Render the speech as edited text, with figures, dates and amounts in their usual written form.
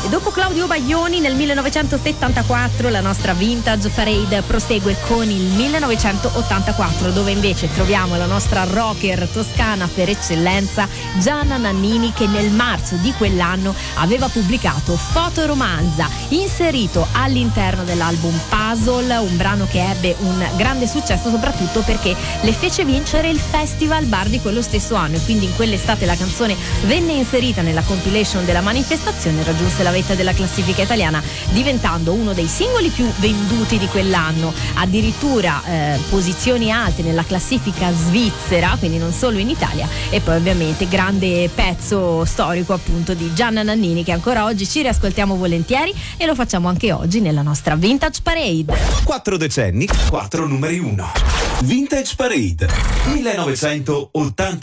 Dopo Claudio Baglioni nel 1974 la nostra Vintage Parade prosegue con il 1984, dove invece troviamo la nostra rocker toscana per eccellenza Gianna Nannini, che nel marzo di quell'anno aveva pubblicato Fotoromanza, inserito all'interno dell'album Puzzle, un brano che ebbe un grande successo soprattutto perché le fece vincere il Festival Bar di quello stesso anno, e quindi in quell'estate la canzone venne inserita nella compilation della manifestazione e raggiunse la vetta della classifica italiana, diventando uno dei singoli più venduti di quell'anno, addirittura posizioni alte nella classifica svizzera, quindi non solo in Italia. E poi ovviamente grande pezzo storico appunto di Gianna Nannini, che ancora oggi ci riascoltiamo volentieri, e lo facciamo anche oggi nella nostra Vintage Parade. 4 decenni, 4 numeri 1. Vintage Parade 1980.